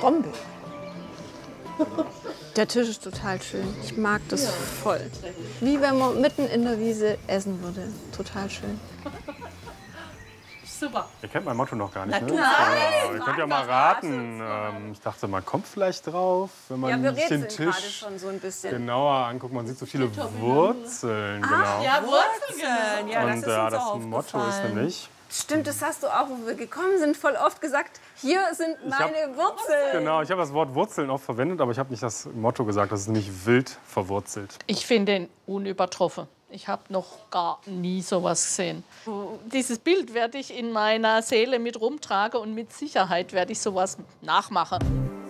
Brombeer. Der Tisch ist total schön. Ich mag das voll. Wie wenn man mitten in der Wiese essen würde. Total schön. Super. Ihr kennt mein Motto noch gar nicht, ne? Nein. Ihr könnt ja mal raten. Ich dachte, man kommt vielleicht drauf, wenn man Ja, wir sich den rätseln gerade Tisch schon so ein bisschen. genauer anguckt. Man sieht so viele Wurzeln, genau. Ja, Wurzeln. Ja, Und das Motto ist nämlich... Stimmt, das hast du auch, wo wir gekommen sind, voll oft gesagt. Hier sind meine Wurzeln. Genau, ich habe das Wort Wurzeln oft verwendet, aber ich habe nicht das Motto gesagt. Das ist nämlich wild verwurzelt. Ich finde ihn unübertroffen. Ich habe noch gar nie sowas gesehen. Dieses Bild werde ich in meiner Seele mit rumtragen und mit Sicherheit werde ich sowas nachmachen.